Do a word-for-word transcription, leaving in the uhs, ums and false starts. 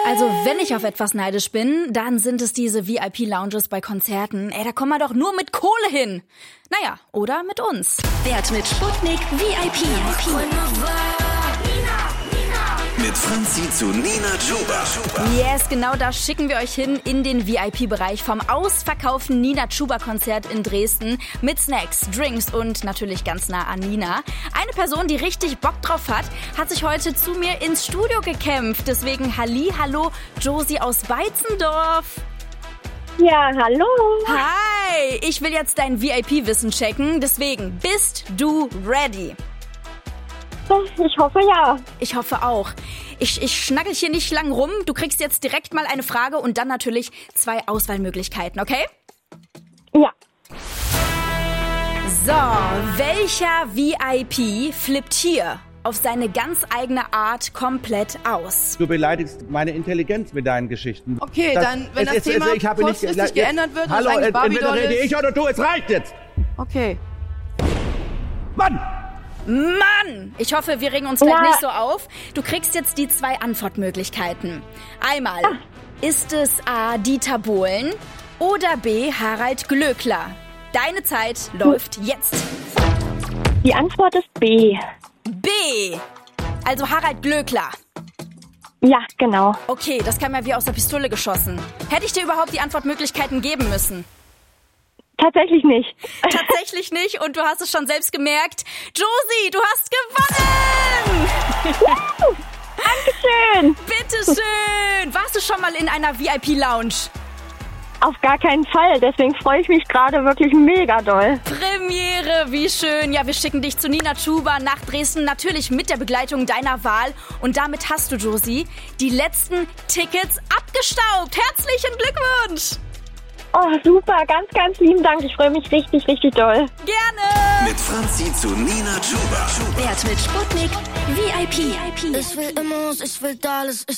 Also wenn ich auf etwas neidisch bin, dann sind es diese V I P-Lounges bei Konzerten. Ey, da kommt man doch nur mit Kohle hin. Naja, oder mit uns. Wert mit Sputnik V I P. Mit Franzi zu Nina Chuba. Yes, genau da schicken wir euch hin in den V I P-Bereich vom ausverkauften Nina Chuba-Konzert in Dresden mit Snacks, Drinks und natürlich ganz nah an Nina. Eine Person, die richtig Bock drauf hat, hat sich heute zu mir ins Studio gekämpft. Deswegen Halli, hallo, Josie aus Beizendorf. Ja, hallo. Hi, ich will jetzt dein V I P-Wissen checken. Deswegen, bist du ready? Ich hoffe ja. Ich hoffe auch. Ich, ich schnackel hier nicht lang rum. Du kriegst jetzt direkt mal eine Frage und dann natürlich zwei Auswahlmöglichkeiten, okay? Ja. So, welcher V I P flippt hier auf seine ganz eigene Art komplett aus? Du beleidigst meine Intelligenz mit deinen Geschichten. Okay, das, dann, wenn es, das es, Thema es, ich habe kurzfristig nicht, geändert wird, hallo, und es eigentlich entweder Barbie-Doll rede ist. ich oder du, es reicht jetzt! Okay. Mann! Mann! Ich hoffe, wir regen uns gleich Ja. nicht so auf. Du kriegst jetzt die zwei Antwortmöglichkeiten. Einmal, ist es A. Dieter Bohlen oder B. Harald Glöckler? Deine Zeit läuft jetzt. Die Antwort ist B. B. Also Harald Glöckler. Ja, genau. Okay, das kam ja wie aus der Pistole geschossen. Hätte ich dir überhaupt die Antwortmöglichkeiten geben müssen? Tatsächlich nicht. Tatsächlich nicht und du hast es schon selbst gemerkt. Josie, du hast gewonnen! Dankeschön. Bitteschön! Warst du schon mal in einer V I P-Lounge? Auf gar keinen Fall. Deswegen freue ich mich gerade wirklich mega doll. Premiere, wie schön. Ja, wir schicken dich zu Nina Chuba nach Dresden, natürlich mit der Begleitung deiner Wahl. Und damit hast du, Josie, die letzten Tickets abgestaubt. Herzlichen Glückwunsch! Oh, super. Ganz, ganz lieben Dank. Ich freue mich richtig, richtig doll. Gerne! Mit Franzi zu Nina Chuba. Wert mit Sputnik V I P. Ich will Immos, ich will Dallas, ich